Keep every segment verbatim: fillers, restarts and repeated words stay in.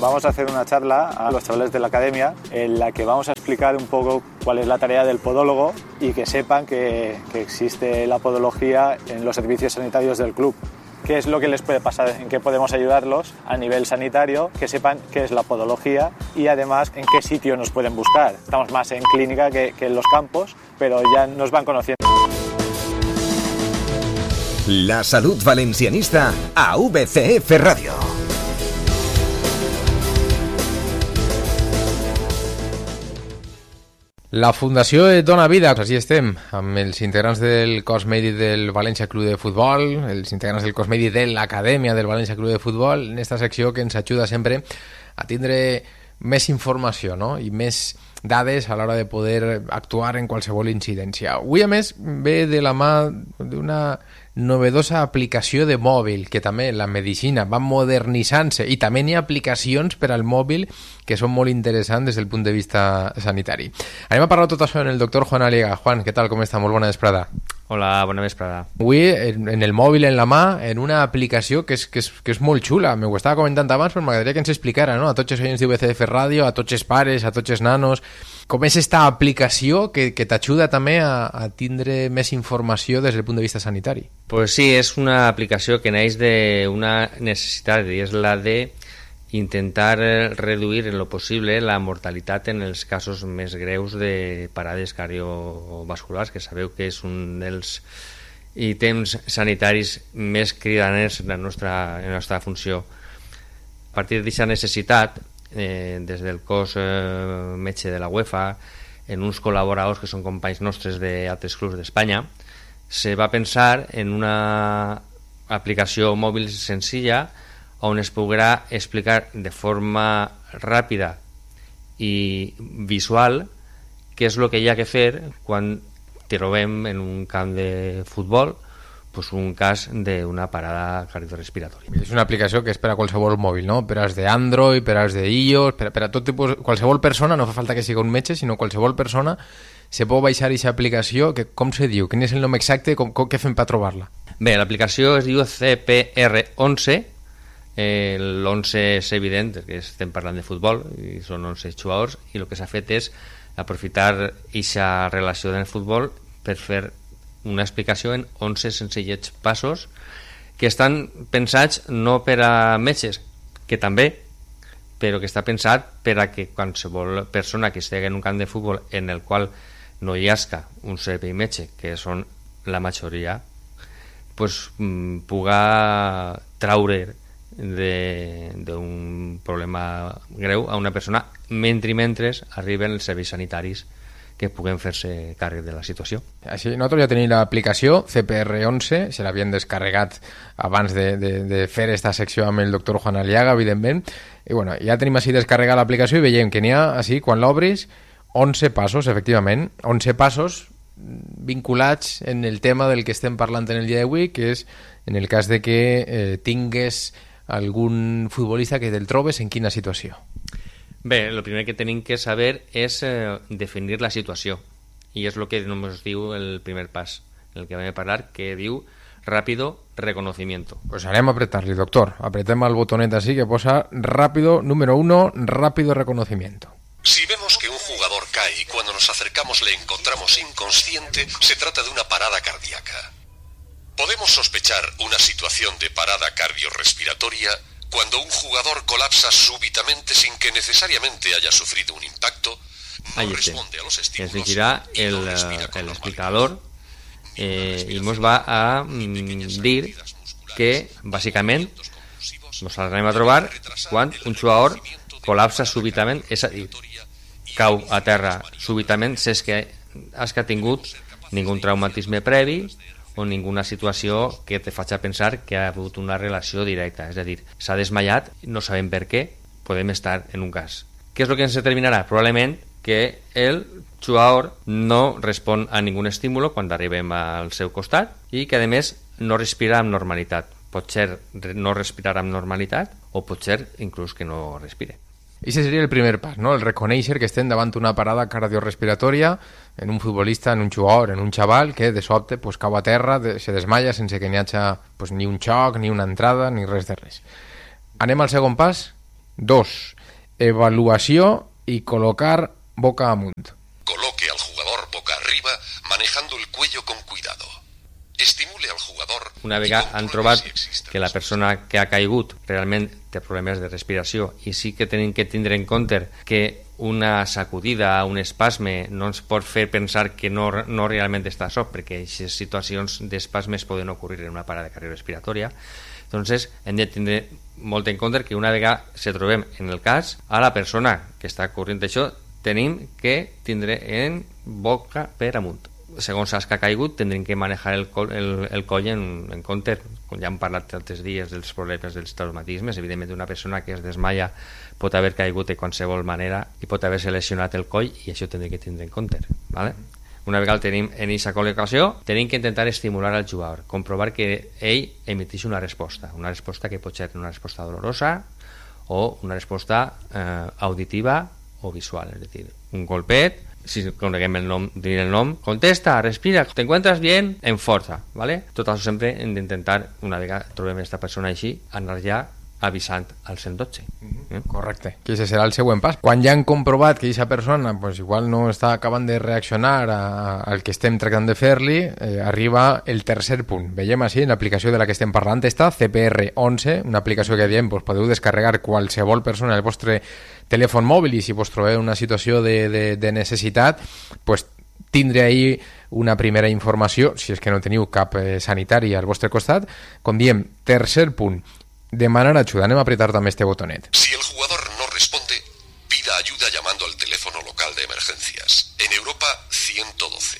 Vamos a hacer una charla a los chavales de la academia en la que vamos a explicar un poco cuál es la tarea del podólogo y que sepan que, que existe la podología en los servicios sanitarios del club. Qué es lo que les puede pasar, en qué podemos ayudarlos a nivel sanitario, que sepan qué es la podología y además en qué sitio nos pueden buscar. Estamos más en clínica que, que en los campos, pero ya nos van conociendo. La salud valencianista a V C F Radio. La Fundació Dona Vida, així estem, amb els integrants del cos mèdic del València Club de Futbol, els integrants del cos mèdic de l'Acadèmia del València Club de Futbol, en aquesta secció que ens ajuda sempre a tindre més informació, no? I més dades a l'hora de poder actuar en qualsevol incidència. Avui, a més, ve de la mà d'una novedosa aplicació de mòbil, que també la medicina va modernitzant-se i també hi ha aplicacions per al mòbil que són molt interessants des del punt de vista sanitari. Anem a parlar tot això amb el doctor Juan Aliaga. Juan, què tal, com està? Molt bona vesprada. Hola, bona vesprada. Avui, en, en el mòbil, en la mà, en una aplicació que és, que és, que és molt xula. M'ho estava comentant abans, però m'agradaria que ens explicara, no? A tots els oients de V C F Ràdio, a tots els pares, a tots els nanos, com és esta aplicació que, que t'ajuda també a, a tindre més informació des del punt de vista sanitari. Pues sí, és una aplicació que neix d'una necessitat, i és la de intentar reduir en lo possible la mortalitat en els casos més greus de parades cardiovasculars, que sabeu que és un dels ítems sanitaris més cridaners en la nostra, en la nostra funció. A partir d'aquesta necessitat, eh, des del cos eh, metge de la UEFA, en uns col·laboradors que són companys nostres d'altres clubs d'Espanya, se va pensar en una aplicació mòbil senzilla on es podrà explicar de forma ràpida i visual què és el que hi ha que fer quan trobem en un camp de futbol pues un cas d'una parada cardiorrespiratòria. És una aplicació que és per a qualsevol mòbil, no? Per als d'Android, per als d'iOS, per, per a tot tipus, qualsevol persona, no fa falta que sigui un metge, sinó qualsevol persona se pot baixar aquesta aplicació, que com se diu? Quin és el nom exacte? Com, com, què fem per trobar-la? Bé, l'aplicació es diu C P R onze, eh, l'onze és evident, que estem parlant de futbol, i són onze jugadors, i el que s'ha fet és aprofitar aquesta relació del futbol per fer una explicació en onze senzillets passos que estan pensats no per a metges, que també, però que està pensat per a que qualsevol persona que estigui en un camp de futbol en el qual no hi hagi un servei metge, que són la majoria, pues, puga traure d'un problema greu a una persona mentre i mentre arriben els serveis sanitaris que puguen fer-se càrrec de la situació. Així, nosaltres ja tenim l'aplicació C P R onze, se l'havien descarregat abans de, de, de fer esta secció amb el doctor Juan Aliaga, evidentment, i bueno, ja tenim així descarregat l'aplicació i veiem que n'hi ha, així, quan l'obris, onze passos, efectivament, onze passos vinculats en el tema del que estem parlant en el dia d'avui, que és en el cas de que eh, tingues algun futbolista que te'l trobes en quina situació. Bé, el primer que tenim que saber és eh, definir la situació, i és el que ens diu el primer pas, el que vam a parlar, que diu rápido reconocimiento. Pues anem a apretar-li, doctor. Apretem el botonet así que posa rápido, número uno, rápido reconocimiento. Si vemos que un jugador cae y cuando nos acercamos le encontramos inconsciente, se trata de una parada cardíaca. Podemos sospechar una situación de parada cardiorrespiratoria cuando un jugador colapsa súbitamente sin que necesariamente haya sufrido un impacto, no Ahí responde a los estímulos ens dirà y el, no respira con el normalidad. explicador eh, i ens va a mm, dir que bàsicament ens anem a trobar quan un jugador col·lapsa súbitament, és a dir, cau a terra súbitament, si és que has que ha tingut ningun traumatisme previ o ninguna situació que te faci pensar que ha hagut una relació directa, és a dir, s'ha desmaiat, no sabem per què, podem estar en un cas. Què és el que ens determinarà? Probablement que el jugador no respon a ningun estímulo quan arribem al seu costat i que, a més, no respira amb normalitat. Pot ser no respirar amb normalitat o pot ser inclús que no respire. I aquest seria el primer pas, no? El reconèixer que estem davant una parada cardiorrespiratòria en un futbolista, en un jugador, en un xaval que de sobte pues, cau a terra, de, se desmaia sense que n'hi hagi pues, ni un xoc, ni una entrada, ni res de res. Anem al segon pas? Dos, evaluació i col·locar boca amunt. Coloque al jugador boca arriba, manejando el cuello con cuidado. Estimule al jugador. Una vegada han trobat que la persona que ha caigut realment té problemes de respiració i sí que tenim que tindre en compte que una sacudida, un espasme no ens pot fer pensar que no, no realment està soc, perquè aquestes situacions d'espasmes poden ocórrer en una parada cardiorrespiratòria. Entonces hem de tindre molt en compte que una vegada se trobem en el cas, a la persona que està corrent això tenim que tindre en boca per amunt. Segons els que ha caigut, tindrem que manejar el coll, el, el coll en, en compte. Com ja hem parlat altres dies dels problemes dels traumatismes, evidentment una persona que es desmaia pot haver caigut de qualsevol manera i pot haver-se lesionat el coll i això tindrem que tindre en compte, ¿vale? Una vegada tenim en aquesta col·locació, tenim que intentar estimular al jugador, comprovar que ell emiteix una resposta, una resposta que pot ser una resposta dolorosa o una resposta eh, auditiva o visual, és a dir, un golpet, si coneguem el nom, dir el nom, contesta, respira, te encuentras bien, en força, ¿vale? Tot això sempre hem d'intentar, una vegada trobem aquesta persona així, anar ja avisant al cent dotze. Eh? Correcte, que ese serà el següent pas. Quan ja han comprovat que aquesta persona pues, igual no està acabant de reaccionar a, a, al que estem tractant de fer-li, eh, arriba el tercer punt. Veiem així, en l'aplicació de la que estem parlant, està C P R onze, una aplicació que diem, pues, podeu descarregar qualsevol persona al vostre telèfon mòbil i si vos trobeu en una situació de, de, de necessitat, pues, tindre ahí una primera informació, si és que no teniu cap eh, sanitari al vostre costat. Com diem, tercer punt, demanar ayuda. Anem a apretar también este botonet. Si el jugador no responde, pida ayuda llamando al teléfono local de emergencias. En Europa, ciento doce.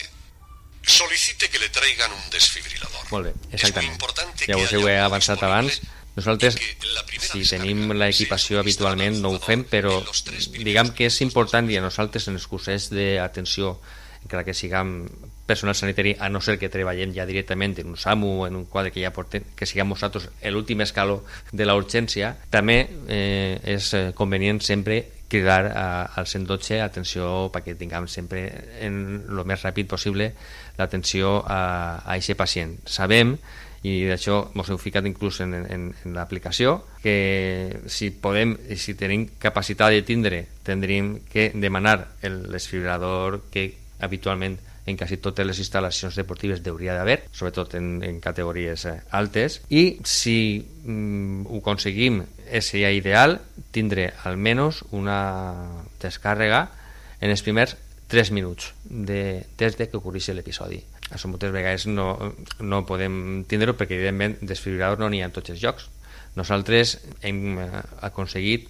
Solicite que le traigan un desfibrilador. Molt bé, exactament. Ja us heu avançat abans. Nosaltres, si tenim l'equipació habitualment, no ho fem, però diguem que és important i a nosaltres en els cursos d'atenció, encara que siguem personal sanitari, a no ser que treballem ja directament en un SAMU o en un quadre que ja portem, que siguem nosaltres l'últim escaló de la urgència, també eh, és convenient sempre cridar a, al cent dotze atenció perquè tinguem sempre en el més ràpid possible l'atenció a aquest pacient. Sabem, i d'això ens heu ficat inclús en, en, en l'aplicació, que si podem i si tenim capacitat de tindre, tindríem que demanar el desfibrilador que habitualment en quasi totes les instal·lacions deportives hauria d'haver, sobretot en, en categories eh, altes, i si mm, ho aconseguim, seria ideal tindre almenys una descàrrega en els primers tres minuts de, des de que ocorreix l'episodi. Això moltes vegades no, no podem tindre-ho perquè evidentment desfibrilador no n'hi ha en tots els llocs. Nosaltres hem aconseguit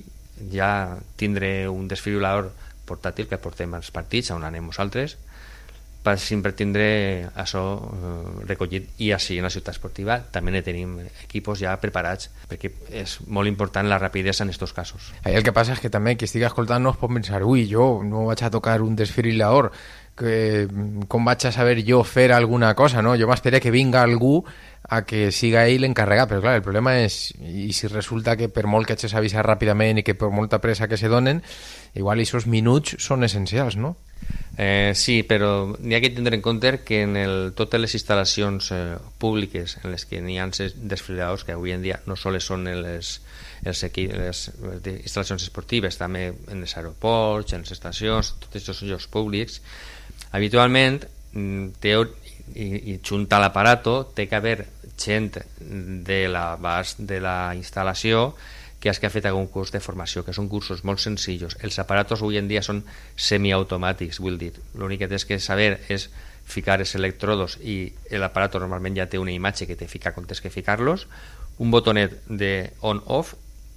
ja tindre un desfibrilador portàtil que portem als partits on anem nosaltres per sempre tindre això eh, recollit, i així en la ciutat esportiva també ne tenim equipos ja preparats perquè és molt important la rapidesa en aquests casos. Ahí el que passa és que també qui estigui escoltant no es pot pensar, ui, jo no vaig a tocar un desfibrilador, que, com vaig a saber jo fer alguna cosa, no? Jo m'esperé que vinga algú a que siga ell l'encarregat, però clar, el problema és, i si resulta que per molt que hagis avisat ràpidament i que per molta pressa que se donen, igual aquests minuts són essencials, no? Eh, sí, però n'hi ha que tindre en compte que en el, totes les instal·lacions eh, públiques en les que n'hi ha desfibriladors, que avui en dia no sols són les, els equi, les, les instal·lacions esportives, també en els aeroports, en les estacions, tots aquests llocs públics, habitualment té, i, i junt a l'aparato té que haver gent de l'abast de la instal·lació que és que ha fet algun curs de formació, que són cursos molt senzillos. Els aparatos avui en dia són semiautomàtics, vull dir, l'únic que tens que saber és ficar els electrodos i l'aparato normalment ja té una imatge que te fica quan tens que ficar-los, un botonet de on-off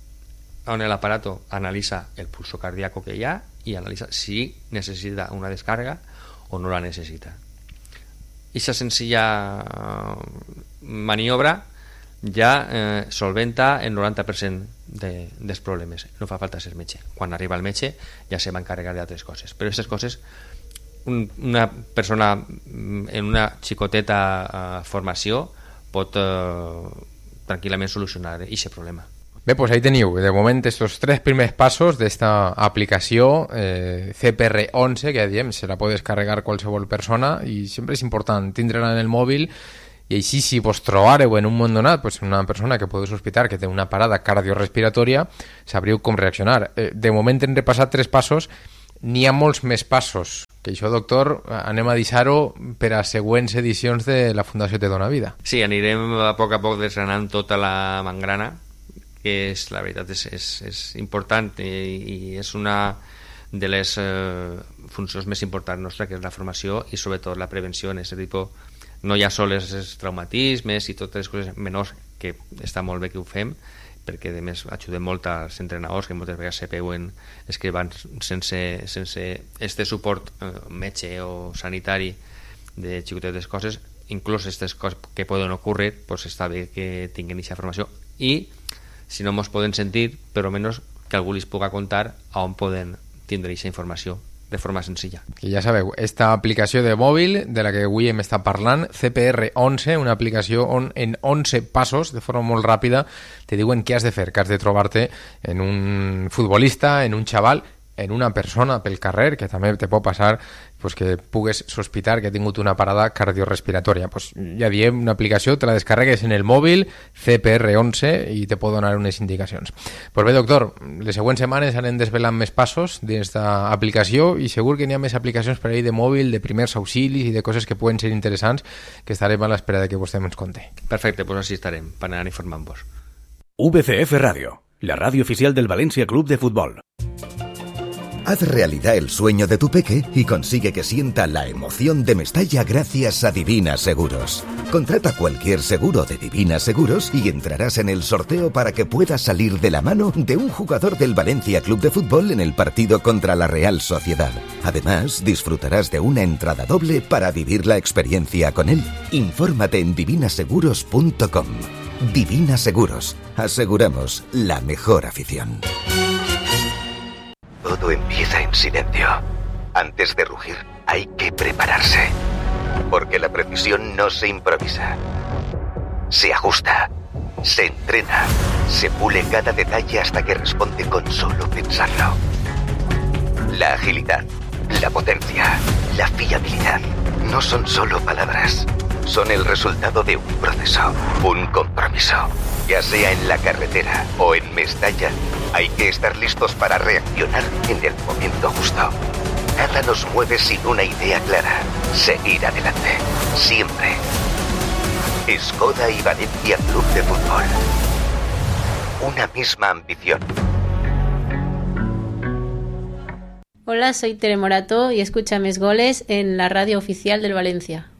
on l'aparato analitza el pulso cardíaco que hi ha i analitza si necessita una descàrrega o no la necessita. Aquesta senzilla maniobra ja eh, solventa el noranta per cent de, dels problemes. No fa falta ser metge. Quan arriba el metge ja se va encarregar d'altres coses. Però aquestes coses, un, una persona en una xicoteta eh, formació pot eh, tranquil·lament solucionar aquest problema. Bé, pues ahí teniu, de moment, estos tres primers passos d'esta aplicació eh, C P R onze, que diem, se la pot descarregar qualsevol persona i sempre és important tindre-la en el mòbil i així si vos trobareu en un moment donat pues, una persona que podeu sospitar que té una parada cardiorespiratòria, sabríeu com reaccionar. Eh, de moment hem repassat tres passos, n'hi ha molts més passos, que això, doctor, anem a deixar-ho per a següents edicions de la Fundació Te Dona Vida. Sí, anirem a poc a poc desgranant tota la mangrana, que és, la veritat és, és, és important i, i és una de les eh, funcions més importants nostra, que és la formació i sobretot la prevenció en aquest tipus. No hi ha sols els traumatismes i totes les coses menors, que està molt bé que ho fem, perquè a més ajudem molt als entrenadors que moltes vegades se veuen és que van sense, sense este suport eh, metge o sanitari de xicotetes coses, inclús aquestes coses que poden ocórrer, pues està bé que tinguin aquesta formació i si no mos poden sentir, però almenys que algú li puga contar a on poden tindre aquesta informació de forma senzilla. Que ja sabeu, esta aplicació de mòbil de la que avui hem estat parlant, C P R onze, una aplicació on en onze passos, de forma molt ràpida, te diuen què has de fer, que has de trobar-te en un futbolista, en un xaval, en una persona pel carrer, que també te pot passar pues, que pugues sospitar que ha tingut una parada cardiorespiratòria. Pues, ja diem, una aplicació, te la descarregues en el mòbil, C P R onze, i te pot donar unes indicacions. Pues bé, doctor, les següents setmanes anem desvelant més passos d'esta aplicació i segur que n'hi ha més aplicacions per ahí de mòbil, de primers auxilis i de coses que poden ser interessants, que estarem a l'espera de que vostè ens conte. Perfecte, pues així estarem, per anar informant-vos. V C F Radio, la radio oficial del Valencia Club de Fútbol. Haz realidad el sueño de tu peque y consigue que sienta la emoción de Mestalla gracias a Divina Seguros. Contrata cualquier seguro de Divina Seguros y entrarás en el sorteo para que puedas salir de la mano de un jugador del Valencia Club de Fútbol en el partido contra la Real Sociedad. Además, disfrutarás de una entrada doble para vivir la experiencia con él. Infórmate en divina seguros punto com. Divina Seguros. Aseguramos la mejor afición. Todo empieza en silencio. Antes de rugir, hay que prepararse. Porque la precisión no se improvisa. Se ajusta, se entrena, se pule cada detalle hasta que responde con solo pensarlo. La agilidad, la potencia, la fiabilidad no son solo palabras. Son el resultado de un proceso, un compromiso. Ya sea en la carretera o en Mestalla, hay que estar listos para reaccionar en el momento justo. Nada nos mueve sin una idea clara. Seguir adelante. Siempre. Skoda y Valencia Club de Fútbol. Una misma ambición. Hola, soy Tere Morató y escucha Mis Goles en la radio oficial del Valencia.